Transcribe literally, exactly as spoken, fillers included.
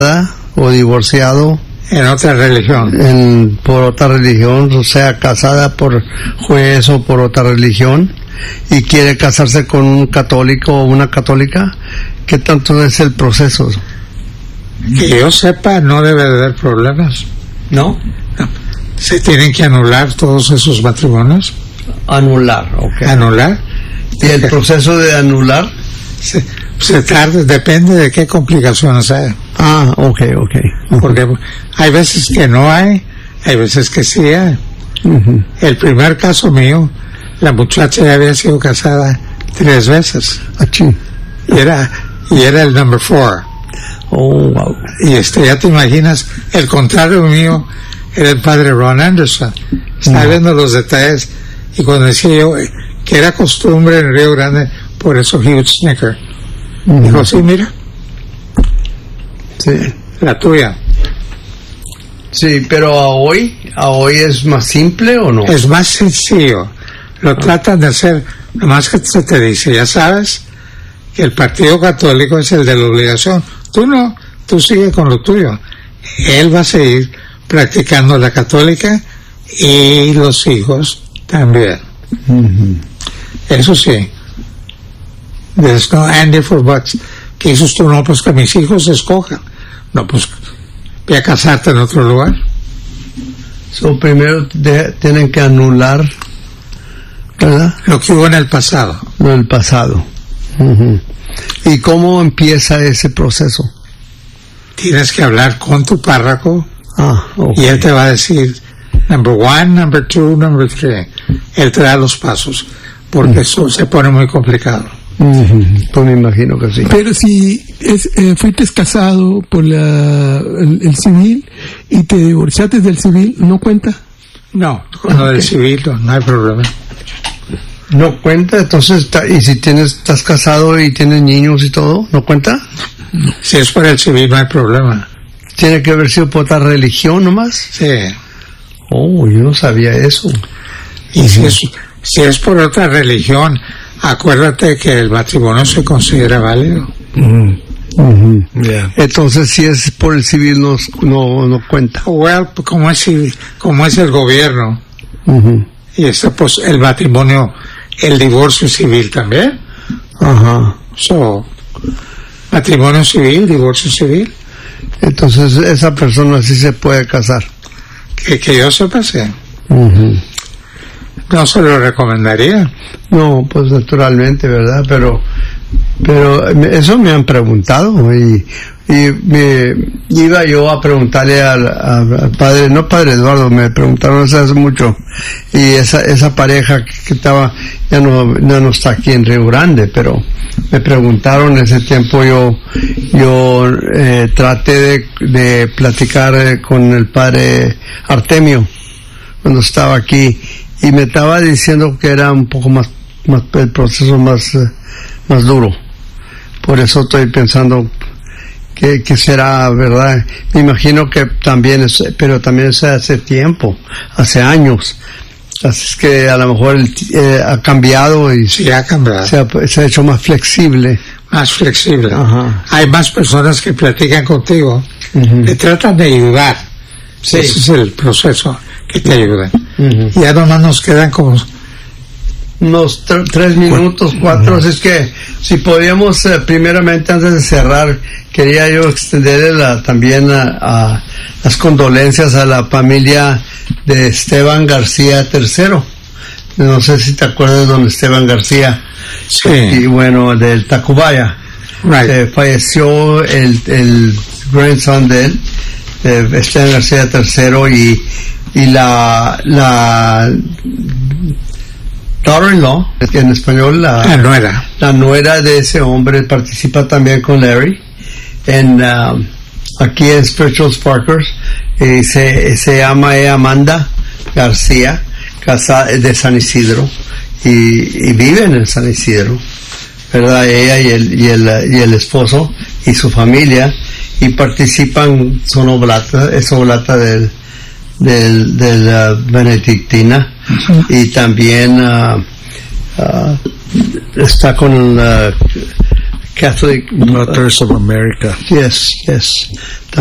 o divorciado en otra religión, en, por otra religión, o sea, casada por juez o por otra religión, y quiere casarse con un católico o una católica, ¿qué tanto es el proceso? Que yo sepa, no debe de haber problemas. ¿No? No. Se tienen que anular todos esos matrimonios. Anular, ok. Anular. ¿Y el proceso de anular? Se, se tarda, depende de qué complicaciones hay. Ah, ok, ok. Uh-huh. Porque hay veces que no hay, hay veces que sí hay. Uh-huh. El primer caso mío, la muchacha ya había sido casada tres veces. Achí. Y era, y era el number four. Oh, wow. Y este, ya te imaginas, el contrario mío era el padre Ron Anderson. Estaba uh-huh. viendo los detalles, y cuando decía yo que era costumbre en Río Grande, por eso he would snicker. Uh-huh. Dijo, sí, mira. Sí. La tuya. Sí, pero a hoy, a hoy es más simple o no? Es más sencillo. Lo ah. tratan de hacer, nomás que se te dice, ya sabes, que el Partido Católico es el de la obligación. Tú no, tú sigue con lo tuyo. Él va a seguir practicando la católica y los hijos también. Uh-huh. Eso sí. There's no Andy for buts. ¿Qué dices tú? No, pues que mis hijos escojan. No, pues voy a casarte en otro lugar. So, primero de, tienen que anular, ¿verdad? Lo que hubo en el pasado. Lo del pasado. Uh-huh. ¿Y cómo empieza ese proceso? Tienes que hablar con tu párroco. Ah, okay. Y él te va a decir number one, number two, number three. Él te da los pasos, porque uh-huh. eso se pone muy complicado. Uh-huh. Pues me imagino que sí. Pero si es, eh, fuiste casado por la, el, el civil y te divorciaste del civil, ¿no cuenta? No, con lo okay. del civil no, no hay problema. ¿No cuenta? Entonces, ¿y si tienes, estás casado y tienes niños y todo, no cuenta? Si es por el civil no hay problema. ¿Tiene que haber sido por otra religión nomás? Sí. Oh, yo no sabía eso. Y uh-huh. si, es, si es por otra religión, acuérdate que el matrimonio se considera válido. Uh-huh. Uh-huh. Yeah. Entonces, si es por el civil, no, no, no cuenta. Well, como es, como es el gobierno, uh-huh. y está pues el matrimonio, el divorcio civil también. Ajá. Uh-huh. So, matrimonio civil, divorcio civil. Entonces, esa persona sí se puede casar. Que, que yo sepa, sí. Uh-huh. No se lo recomendaría. No, pues naturalmente, ¿verdad? Pero pero eso me han preguntado y, y me iba yo a preguntarle al, al padre, no padre Eduardo, me preguntaron eso hace mucho, y esa esa pareja que, que estaba, ya no, ya no está aquí en Río Grande, pero me preguntaron en ese tiempo, yo yo eh, traté de, de platicar con el padre Artemio cuando estaba aquí, y me estaba diciendo que era un poco más, más el proceso más, eh, más duro. Por eso estoy pensando que, que será, ¿verdad? Me imagino que también es, pero también es hace tiempo, hace años. Así es que a lo mejor el, eh, ha cambiado y sí, ha cambiado. Se ha, se ha hecho más flexible. Más flexible. Ajá. Hay más personas que platican contigo, uh-huh. te tratan de ayudar. Sí. Ese es el proceso, que te ayuden. Uh-huh. Ya nomás nos quedan como unos tre- tres minutos, cuatro. Así es que si podíamos, eh, primeramente, antes de cerrar, quería yo extenderle la, también a, a las condolencias a la familia de Esteban García tercero. No sé si te acuerdas de don Esteban García. Sí. Y bueno, del Tacubaya. Right. Eh, falleció el, el grandson de él, eh, Esteban García tercero, y y la la daughter-in-law, en español la, la nuera la nuera de ese hombre participa también con Larry en uh, aquí en Spiritual Sparkers, y se, se llama Amanda García, casa de San Isidro, y, y viven en San Isidro, ¿verdad? Ella y el, y el, y el esposo y su familia, y participan, son oblata, es oblata del del de la benedictina, uh-huh. y también uh, uh, está con la Catholic Daughters of America. Yes, yes.